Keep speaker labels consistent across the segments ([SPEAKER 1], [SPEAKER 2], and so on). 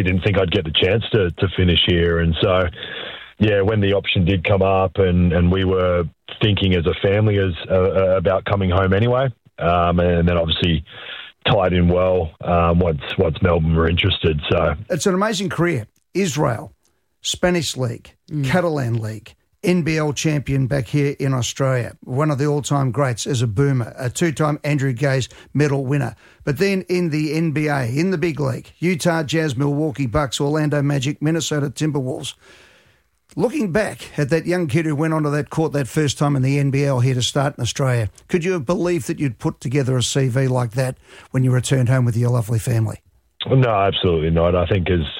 [SPEAKER 1] didn't think I'd get the chance to finish here. And so, yeah, when the option did come up and we were thinking as a family about coming home anyway, and then obviously tied in well once Melbourne were interested. So
[SPEAKER 2] it's an amazing career. Israel, Spanish League, Catalan League, NBL champion back here in Australia, one of the all-time greats as a boomer, a two-time Andrew Gaze medal winner. But then in the NBA, in the big league, Utah Jazz, Milwaukee Bucks, Orlando Magic, Minnesota Timberwolves. Looking back at that young kid who went onto that court that first time in the NBL here to start in Australia, could you have believed that you'd put together a CV like that when you returned home with your lovely family?
[SPEAKER 1] No, absolutely not. I think as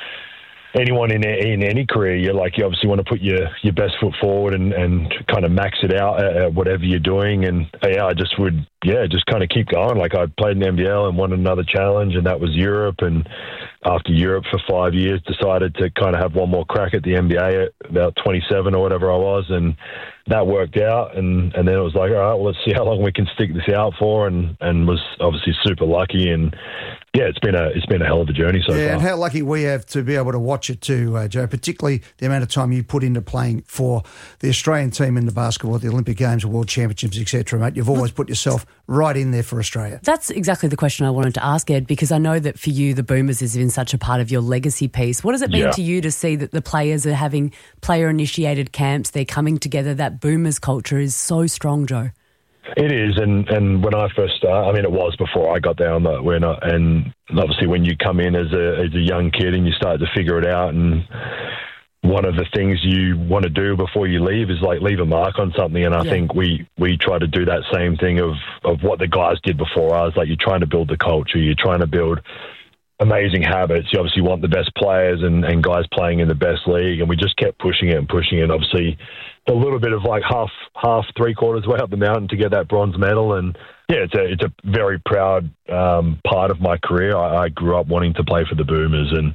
[SPEAKER 1] anyone in any career, you obviously want to put your best foot forward and kind of max it out at whatever you're doing. And I just would, just kind of keep going. Like I played in the NBL and won another challenge, and that was Europe. And after Europe for 5 years, decided to kind of have one more crack at the NBA at about 27 or whatever I was. And that worked out. And then it was like, all right, well, let's see how long we can stick this out for. And was obviously super lucky. And yeah, it's been a hell of a journey so far.
[SPEAKER 2] Yeah, and how lucky we have to be able to watch it too, Joe, particularly the amount of time you put into playing for the Australian team in the basketball, the Olympic Games, World Championships, etc., mate. You've always put yourself right in there for Australia.
[SPEAKER 3] That's exactly the question I wanted to ask, Ed, because I know that for you, the Boomers has been such a part of your legacy piece. What does it mean to you to see that the players are having player-initiated camps, they're coming together, that Boomers culture is so strong, Joe?
[SPEAKER 1] It is, and when I first started, I mean, it was before I got down that and obviously when you come in as a young kid and you start to figure it out, and one of the things you want to do before you leave is like leave a mark on something, and I think we try to do that same thing of what the guys did before us. Like you're trying to build the culture, you're trying to build amazing habits. You obviously want the best players and guys playing in the best league, and we just kept pushing it and pushing it. Obviously, a little bit of like half, 3/4 way up the mountain to get that bronze medal, and yeah, it's a very proud part of my career. I grew up wanting to play for the Boomers, and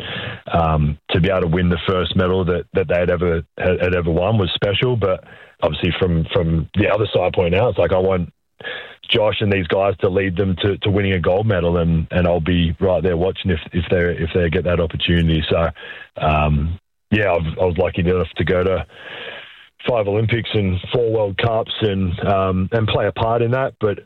[SPEAKER 1] to be able to win the first medal that they had ever won was special. But obviously, from the other side point out, it's like I want Josh and these guys to lead them to winning a gold medal, and I'll be right there watching if they get that opportunity. So I was lucky enough to go to 5 Olympics and 4 World Cups and play a part in that. But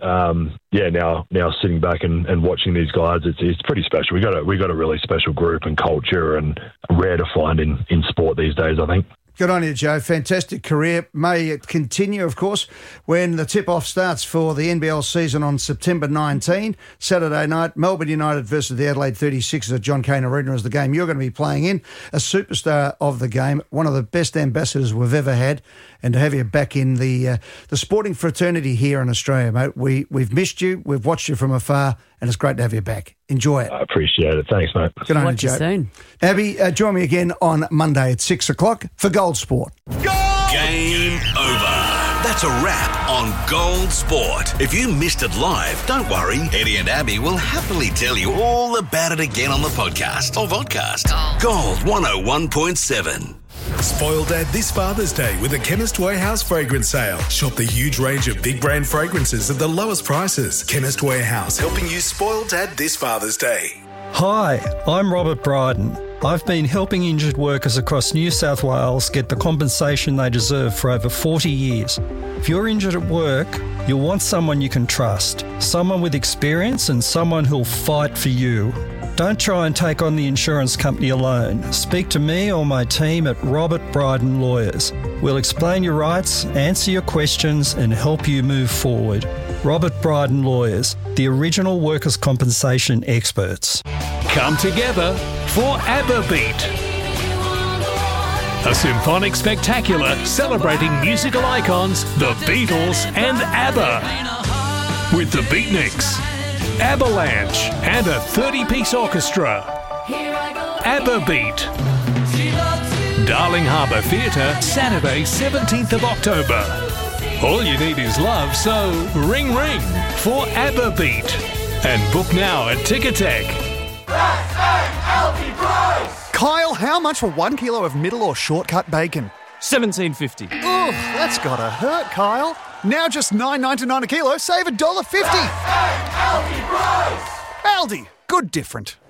[SPEAKER 1] now sitting back and watching these guys, it's pretty special. We got a really special group and culture, and rare to find in sport these days, I think.
[SPEAKER 2] Good on you, Joe. Fantastic career. May it continue, of course, when the tip-off starts for the NBL season on September 19, Saturday night, Melbourne United versus the Adelaide 36ers at John Cain Arena is the game you're going to be playing in. A superstar of the game, one of the best ambassadors we've ever had, and to have you back in the sporting fraternity here in Australia, mate. We've missed you, we've watched you from afar, and it's great to have you back. Enjoy it.
[SPEAKER 1] I appreciate it. Thanks, mate.
[SPEAKER 2] Good on you,
[SPEAKER 3] Watch you
[SPEAKER 2] Joe.
[SPEAKER 3] soon.
[SPEAKER 2] Abby, join me again on Monday at 6 o'clock for Gold Sport.
[SPEAKER 4] Game over. That's a wrap on Gold Sport. If you missed it live, don't worry. Eddie and Abby will happily tell you all about it again on the podcast or vodcast. Gold 101.7.
[SPEAKER 5] Spoil Dad this Father's Day with a Chemist Warehouse fragrance sale. Shop the huge range of big brand fragrances at the lowest prices. Chemist Warehouse, helping you spoil Dad this Father's Day.
[SPEAKER 6] Hi, I'm Robert Bryden. I've been helping injured workers across New South Wales get the compensation they deserve for over 40 years. If you're injured at work, you'll want someone you can trust, someone with experience and someone who'll fight for you. Don't try and take on the insurance company alone. Speak to me or my team at Robert Bryden Lawyers. We'll explain your rights, answer your questions and help you move forward. Robert Bryden Lawyers, the original workers' compensation experts.
[SPEAKER 7] Come together for ABBA Beat, a symphonic spectacular celebrating musical icons, the Beatles and ABBA, with the Beatniks, Avalanche and a 30-piece orchestra. ABBA Beat, Darling Harbour Theatre, Saturday 17th of October. All you need is love, so ring ring for ABBA Beat. And book now at Ticketek.
[SPEAKER 8] Kyle, how much for 1 kilo of middle or shortcut bacon?
[SPEAKER 9] $17.50.
[SPEAKER 8] Ugh, that's gotta hurt, Kyle. Now just $9.99 a kilo, save $1.50. Aldi, good different.